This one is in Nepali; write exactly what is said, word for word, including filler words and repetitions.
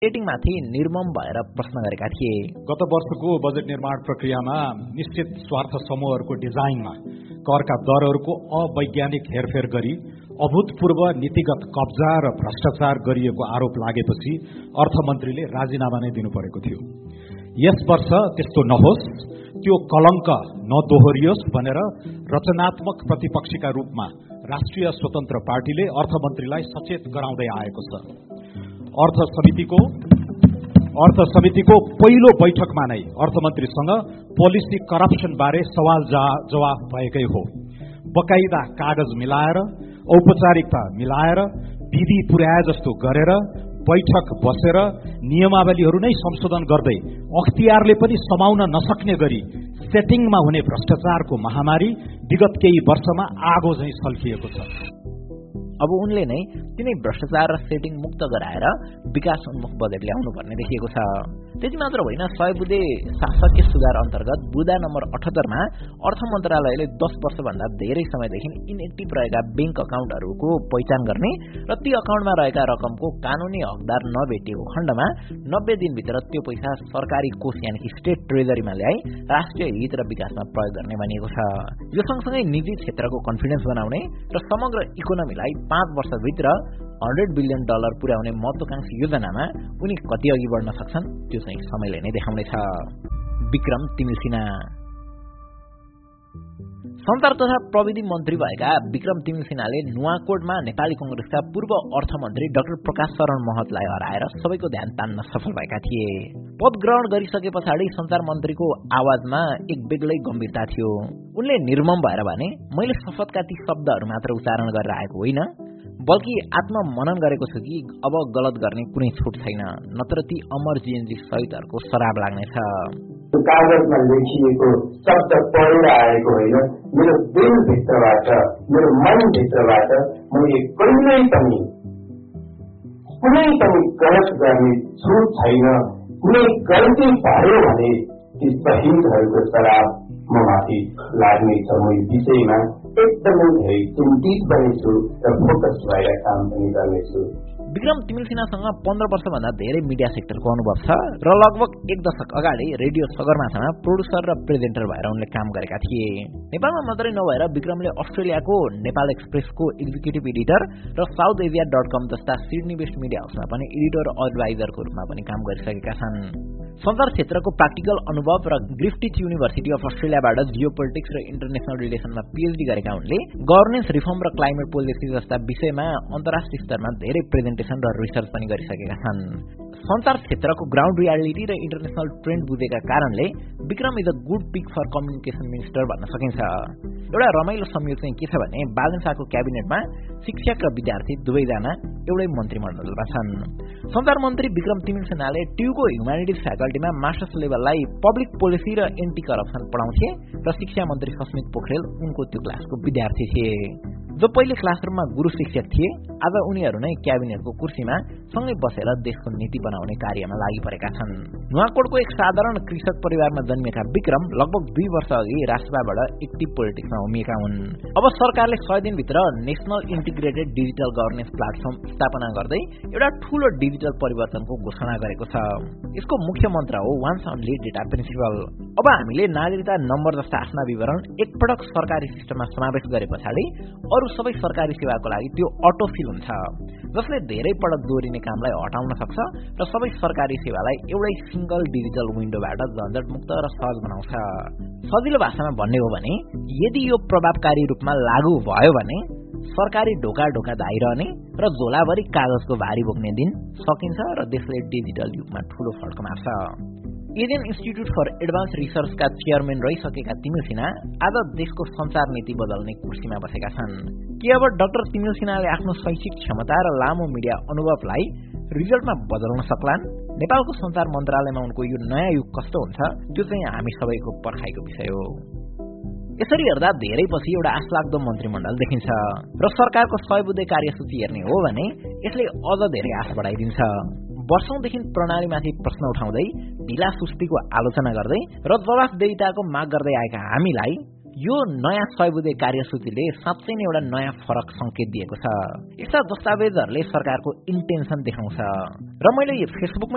रेटिङमाथि निर्मम भएर प्रश्न गरेका थिए। गत वर्षको बजेट निर्माण प्रक्रियामा निश्चित स्वार्थ समूहहरूको डिजाइनमा करका दरहरूको अवैज्ञानिक हेरफेर गरी अभूतपूर्व नीतिगत कब्जा र भ्रष्टाचार गरिएको आरोप लागेपछि अर्थमन्त्रीले राजीनामा नै दिनु परेको थियो। यस वर्ष त्यस्तो नहोस्, त्यो कलंक नदोहोरियोस् भनेर रचनात्मक प्रतिपक्षीका रूपमा राष्ट्रिय स्वतन्त्र पार्टीले अर्थमन्त्रीलाई सचेत गराउँदै आएको छ। अर्थ समितिको अर्थ समितिको पहिलो बैठकमा नै अर्थमन्त्रीसँग पोलिसी करप्सन बारे सवाल जवाफ भएकै हो। बकाइदा कागज मिलाएर, औपचारिकता मिलाएर, विधि पुर्याए जस्तो गरेर बैठक बसेर नियमावलीहरू नै संशोधन गर्दै अख्तियारले पनि समाउन नसक्ने गरी सेटिङमा हुने भ्रष्टाचारको महामारी विगत केही वर्षमा आगो झैं सल्किएको छ। अब उनले नै तिनै भ्रष्टाचार र सेटिङ मुक्त गराएर विकास उन्मुख बजेट ल्याउनु पर्ने देखिएको छ। त्यति मात्र होइन, सय बुँदे शासकीय सुधार अन्तर्गत बुँदा नम्बर अठहत्तरमा अर्थ मन्त्रालयले दस वर्षभन्दा धेरै समयदेखि इनएक्टिभ रहेका ब्याङ्क अकाउन्टहरूको पहिचान गर्ने र ती अकाउन्टमा रहेका रकमको कानूनी हकदार नभेटिएको खण्डमा नब्बे दिनभित्र त्यो पैसा सरकारी कोष यानि कि स्टेट ट्रेजरीमा ल्याई राष्ट्रिय हित र विकासमा प्रयोग गर्ने भनिएको छ। यो सँगसँगै निजी क्षेत्रको कन्फिडेन्स बनाउने र समग्र इकोनोमीलाई पाँच वर्षभित्र हन्ड्रेड बिलियन डलर पुर्याउने महत्वाकांक्षी योजनामा उनी कति अघि बढ्न सक्छन् त्यो चाहिँ समयले नै देखाउनेछ। विक्रम तिमिल सिन्हा संचार तथा प्रविधि मन्त्री भएका विक्रम तिमिल सिन्हाले नुवाकोटमा नेपाली कंग्रेसका पूर्व अर्थमन्त्री डाक्टर प्रकाश शरण महतलाई हराएर सबैको ध्यान तान्न सफल भएका थिए। पद ग्रहण गरिसके पछाडि संचार मन्त्रीको आवाजमा एक बेग्लै गम्भीरता थियो। उनले निर्मम भएर भने, मैले शपथका ती शब्दहरू मात्र उच्चारण गरेर आएको होइन, बल्कि आत्ममनन गरेको छु कि अब गलत गर्ने कुनै छुट छैन, नत्र ती अमर जीएनजी शहीदहरूको शराब लाग्नेछ। कागजमा लेखिएको शब्द पढेर आएको होइन, मेरो दिलभित्रबाट, मेरो मनभित्रबाट मैले कहिल्यै पनि कुनै पनि गलत गर्ने छुट छैन। कुनै गल्ती भयो भने ती शहीदहरूको शराब म माथि लाग्नेछ। म यो विषयमा एकदमै धेरै चिन्तित पनि छु र फोकस भएर काम पनि गर्नेछु। विक्रम तिमिल सिन्हासँग पन्ध्र वर्षभन्दा धेरै मिडिया सेक्टरको अनुभव छ र लगभग एक दशक अगाडि रेडियो सगरमाथामा प्रोड्युसर र प्रेजेन्टर भएर उनले काम गरेका थिए। नेपालमा मात्रै नभएर विक्रमले अस्ट्रेलियाको नेपाल एक्सप्रेसको एक्जिक्युटिभ एडिटर र साउथ एसिया डट कम जस्ता सिडनी बेस्ड मिडिया हाउसमा पनि एडिटर एडभाइजरको रूपमा पनि काम गरिसकेका छन्। संचार क्षेत्रको प्र्याक्टिकल अनुभव र ग्रिफ्टिथ युनिभर्सिटी अफ अस्ट्रेलियाबाट जियोपोलिटिक्स र इन्टरनेशनल रिलेसनमा पीएचडी गरेका उनले गभर्नेन्स रिफर्म र क्लाइमेट पोलिसी जस्ता विषयमा अन्तर्राष्ट्रिय स्तरमा धेरै प्रेजेन्टेसन र रिसर्च पनि गरिसकेका छन्। संचार क्षेत्रको ग्राउन्ड रियालिटी र इन्टरनेशनल ट्रेन्ड बुझेका कारणले Vikram is a good pick for communication minister भन्न सकिन्छ। एउटा रमाइलो संयोग चाहिँ के छ भने बालन शाहको क्याबिनेटमा शिक्षक र विद्यार्थी दुवैजना एउटै मन्त्रीमण्डलमा छन्। संचार मन्त्री विक्रम तिमिल सिन्हाले ट्युको ह्युम्यानिटिज फ्याकल्टीमा मास्टर्स लेभललाई पब्लिक पोलिसी र एन्टी करप्सन पढाउँथे र शिक्षा मन्त्री सस्मित पोखरेल उनको त्यो क्लासको विद्यार्थी थिए। जो पहिले क्लासरुममा गुरु शिक्षक थिए, आज उनीहरू नै क्याबिनेटको कुर्सीमा सँगै बसेर देशको नीति बनाउने कार्यमा लागि परेका छन्। नुवाकोटको एक साधारण कृषक परिवारमा जन्मिएका विक्रम लगभग दुई वर्ष अघि राष्ट्रबाट एक्टिभ पोलिटिक्समा उमिएका हुन्। अब सरकारले सय दिनभित्र national integrated digital governance platform स्थापना गर्दै एउटा ठूलो डिजिटल परिवर्तनको घोषणा गरेको छ। यसको मुख्य मन्त्र हो वान्स ओन्ली डेटा प्रिन्सिपल। अब हामीले नागरिकता नम्बर जस्ता आफ्ना विवरण एकपटक सरकारी सिस्टममा समावेश गरे पछाडि अरू सबै सरकारी सेवाको लागि त्यो अटोफिल हुन्छ, जसले धेरै पटक दोहोरिने कामलाई हटाउन सक्छ र सबै सरकारी सेवालाई एउटै सिंगल डिजिटल विन्डोबाट झन्झटमुक्त र सहज बनाउँछ। सजिलो भाषामा भन्ने हो भने यदि यो प्रभावकारी रूपमा लागू भयो भने सरकारी ढोका ढोका धाइरहने र झोलाभरि कागजको भारी बोक्ने दिन सकिन्छ र देशले डिजिटल युगमा ठूलो फड्क मार्छ। एडियन institute for advance रिसर्चका chairman रहिसकेका तिमिल Sinha आज देशको संचार नीति बदल्ने कुर्सीमा बसेका छन्। के अब डाक्टर तिमिल सिन्हाले आफ्नो शैक्षिक क्षमता र लामो मिडिया अनुभवलाई रिजल्टमा बदल्न सक्लान्? नेपालको संचार मन्त्रालयमा उनको यो नयाँ युग कस्तो हुन्छ त्यो चाहिँ हामी सबैको पर्खाइको विषय हो। यसरी हेर्दा धेरै पछि एउटा आशलाग्दो मन्त्रीमण्डल देखिन्छ र सरकारको सय बुँदे कार्यसूची हेर्ने हो भने यसले अझ धेरै आश बढाइदिन्छ। वर्षौंदेखि प्रणालीमाथि प्रश्न उठाउँदै ढिला सुस्तीको आलोचना गर्दै र जवाफदेहिताको माग गर्दै आएका हामीलाई यो नयाँ सय बुँदे कार्यसूचीले साँच्चै नै एउटा नयाँ फरक संकेत दिएको छ। यस्ता दस्तावेजहरूले सरकारको इन्टेन्सन देखाउँछ र मैले फेसबुकमा